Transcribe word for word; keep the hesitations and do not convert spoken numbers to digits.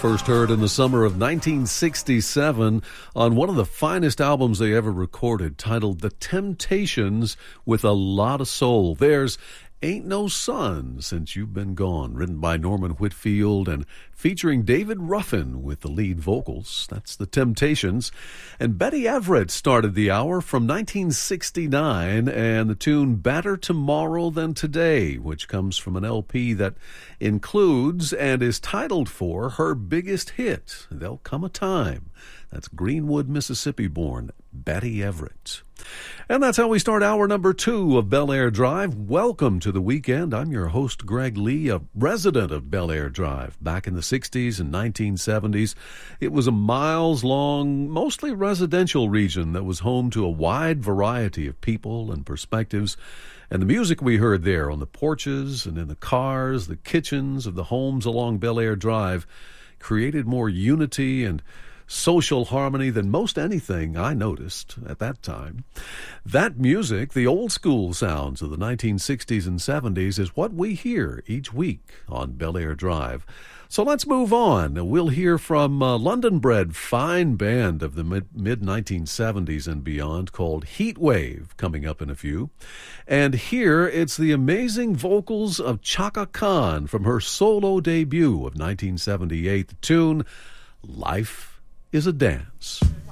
first heard in the summer of nineteen sixty-seven on one of the finest albums they ever recorded, titled The Temptations with a Lot of Soul. There's Ain't No Sun Since You've Been Gone, written by Norman Whitfield and featuring David Ruffin with the lead vocals. That's The Temptations. And Betty Everett started the hour from nineteen sixty-nine and the tune Better Tomorrow Than Today, which comes from an L P that includes and is titled for her biggest hit, There'll Come a Time. That's Greenwood, Mississippi-born Betty Everett. And that's how we start hour number two of Bel Air Drive. Welcome to the weekend. I'm your host, Greg Lee, a resident of Bel Air Drive. Back in the sixties and nineteen seventies, it was a miles-long, mostly residential region that was home to a wide variety of people and perspectives. And the music we heard there on the porches and in the cars, the kitchens of the homes along Bel Air Drive created more unity and social harmony than most anything I noticed at that time. That music, the old school sounds of the nineteen sixties and seventies, is what we hear each week on Bel Air Drive. So let's move on. We'll hear from a London-bred fine band of the mid nineteen seventies and beyond called Heatwave, coming up in a few. And here it's the amazing vocals of Chaka Khan from her solo debut of nineteen seventy-eight, the tune Life is a Dance.